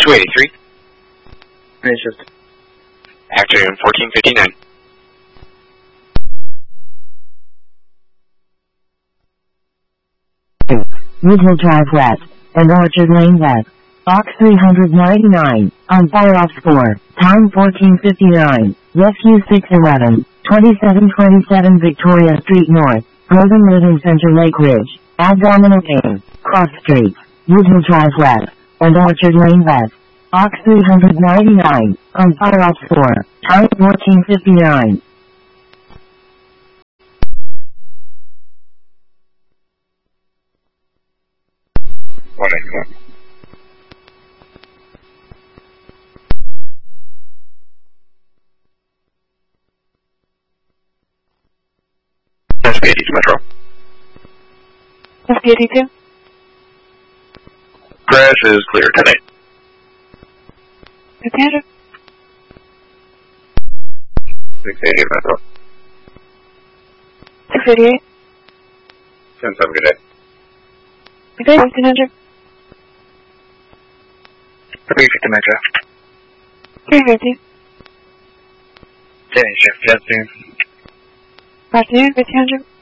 283. Night shift. Afternoon 1459. Woodhill Drive West and Orchard Lane West. Box 399, on fire off 4, time 1459, Rescue 611, 2727 Victoria Street North, Golden Living Center Lake Ridge, abdominal pain, cross streets, Woodhill Drive West, and Orchard Lane West. Box 399, on fire off 4, time 1459. SB82 Metro. SB82? Crash is clear, 10-8. Commander? 688 Metro. 688? 10-7, good day. Good day, Commander. 350 Metro. 350. 10 shift, afternoon. Afternoon, Commander.